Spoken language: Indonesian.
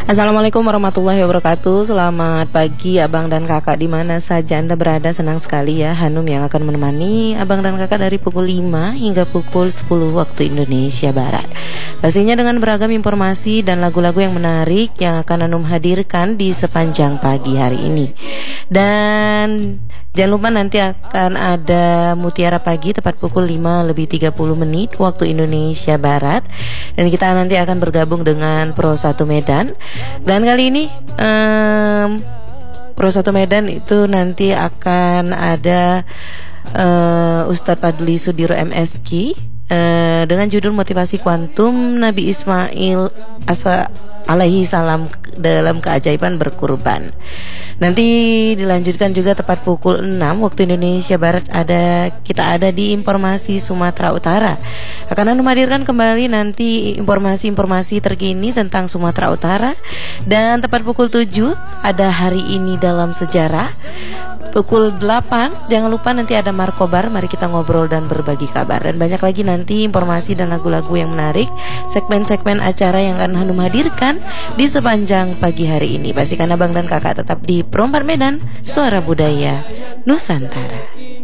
Assalamualaikum warahmatullahi wabarakatuh. Selamat pagi abang dan kakak di mana saja Anda berada. Senang sekali ya Hanum yang akan menemani abang dan kakak dari pukul 5 hingga pukul 10 waktu Indonesia Barat. Pastinya dengan beragam informasi dan lagu-lagu yang menarik yang akan Hanum hadirkan di sepanjang pagi hari ini. Dan jangan lupa nanti akan ada Mutiara Pagi tepat pukul 5:30 waktu Indonesia Barat. Dan kita nanti akan bergabung dengan Pro 1 Medan. Dan kali ini Pro 1 Medan itu nanti akan ada Ustadz Fadli Sudiro MSki dengan judul Motivasi Kuantum Nabi Ismail alaihi salam dalam keajaiban berkurban. Nanti dilanjutkan juga tepat pukul 6 waktu Indonesia Barat kita ada di Informasi Sumatera Utara. Akan menghadirkan kembali nanti informasi-informasi terkini tentang Sumatera Utara. Dan tepat pukul 7 ada Hari Ini Dalam Sejarah. Pukul 8 jangan lupa nanti ada Markobar, mari kita ngobrol dan berbagi kabar. Dan banyak lagi nanti informasi dan lagu-lagu yang menarik, segmen-segmen acara yang akan Hanum hadirkan di sepanjang pagi hari ini. Pastikan abang dan kakak tetap di Pro 4 Medan, Suara Budaya Nusantara.